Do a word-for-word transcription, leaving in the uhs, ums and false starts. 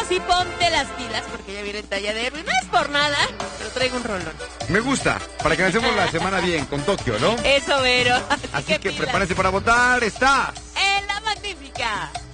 sí, ponte las pilas porque ya viene talla de Erwin. No es por nada, pero traigo un rolón. Me gusta, para que avancemos la semana bien con Tokio, ¿no? Eso, Vero. Así, Así que, que pilas. prepárense para votar. Está En La Magnífica.